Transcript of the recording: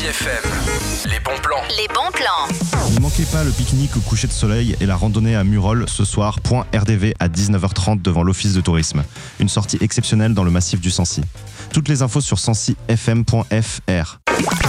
Sancy FM. Les bons plans. Les bons plans. Ne manquez pas le pique-nique au coucher de soleil et la randonnée à Murol ce soir, point RDV à 19h30 devant l'office de tourisme. Une sortie exceptionnelle dans le massif du Sancy. Toutes les infos sur sancyfm.fr.